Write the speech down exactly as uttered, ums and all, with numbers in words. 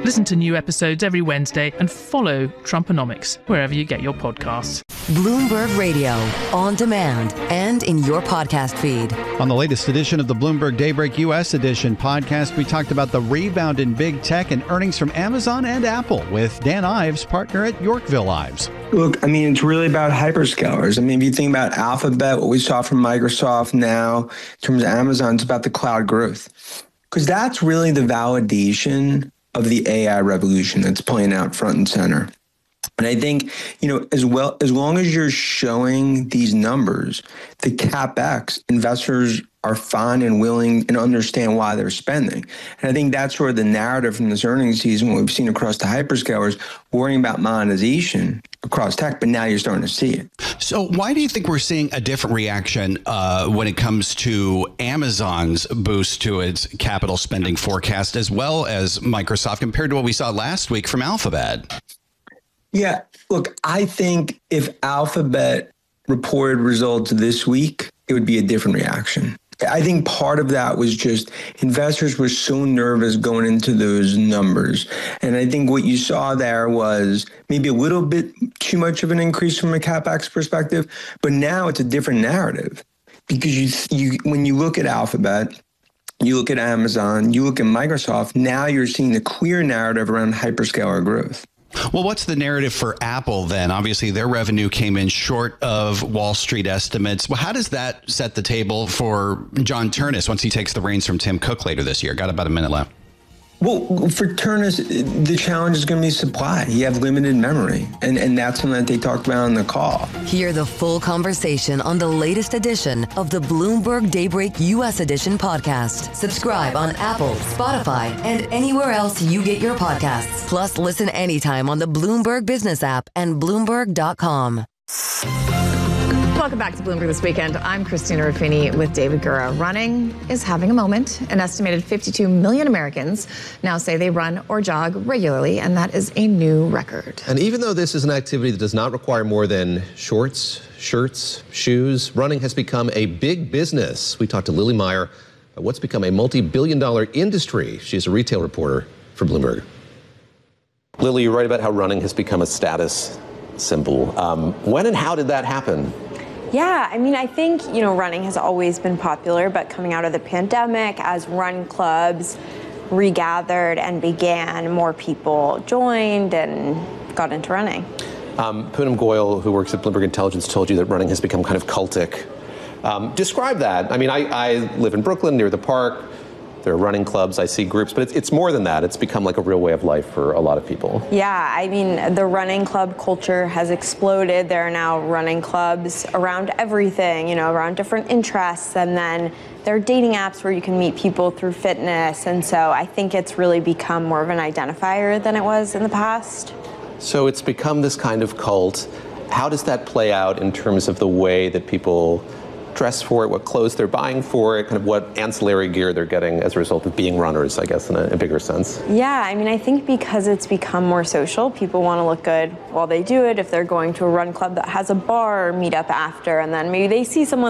Listen to new episodes every Wednesday and follow Trumponomics wherever you get your podcasts. Bloomberg Radio, on demand and in your podcast feed. On the latest edition of the Bloomberg Daybreak U S Edition podcast, we talked about the rebound in big tech and earnings from Amazon and Apple with Dan Ives, partner at Yorkville Ives. Look, I mean, it's really about hyperscalers. I mean, if you think about Alphabet, what we saw from Microsoft now, in terms of Amazon, it's about the cloud growth. Because that's really the validation of the A I revolution that's playing out front and center. And I think, you know, as well, as long as you're showing these numbers, the CapEx, investors are fine and willing and understand why they're spending. And I think that's sort of the narrative from this earnings season, what we've seen across the hyperscalers, worrying about monetization across tech, but now you're starting to see it. So why do you think we're seeing a different reaction uh, when it comes to Amazon's boost to its capital spending forecast, as well as Microsoft, compared to what we saw last week from Alphabet? Yeah, look, I think if Alphabet reported results this week, it would be a different reaction. I think part of that was just investors were so nervous going into those numbers. And I think what you saw there was maybe a little bit too much of an increase from a CapEx perspective, but now it's a different narrative. Because you, you when you look at Alphabet, you look at Amazon, you look at Microsoft, now you're seeing the clear narrative around hyperscaler growth. Well, what's the narrative for Apple then? Obviously, their revenue came in short of Wall Street estimates. Well, how does that set the table for John Ternus once he takes the reins from Tim Cook later this year? Got about a minute left. Well, for Ternus, the challenge is going to be supply. You have limited memory, and, and that's something that they talked about on the call. Hear the full conversation on the latest edition of the Bloomberg Daybreak U S Edition podcast. Subscribe on Apple, Spotify, and anywhere else you get your podcasts. Plus, listen anytime on the Bloomberg Business app and Bloomberg dot com. Welcome back to Bloomberg This Weekend. I'm Christina Ruffini with David Gura. Running is having a moment. An estimated fifty-two million Americans now say they run or jog regularly, and that is a new record. And even though this is an activity that does not require more than shorts, shirts, shoes, running has become a big business. We talked to Lily Meyer about what's become a multi-billion dollar industry. She's a retail reporter for Bloomberg. Lily, you write about how running has become a status symbol. Um, when and how did that happen? Yeah, I mean, I think, you know, running has always been popular, but coming out of the pandemic, as run clubs regathered and began, more people joined and got into running. Um, Poonam Goyal, who works at Bloomberg Intelligence, told you that running has become kind of cultic. Um, describe that. I mean, I, I live in Brooklyn near the park. There are running clubs, I see groups, but it's, it's more than that. It's become like a real way of life for a lot of people. Yeah, I mean, the running club culture has exploded. There are now running clubs around everything, you know, around different interests. And then there are dating apps where you can meet people through fitness. And so I think it's really become more of an identifier than it was in the past. So it's become this kind of cult. How does that play out in terms of the way that people dress for it, what clothes they're buying for it, kind of what ancillary gear they're getting as a result of being runners, I guess, in a, a bigger sense? Yeah, I mean, I think because it's become more social, people want to look good while they do it. If they're going to a run club that has a bar or meet up after, and then maybe they see someone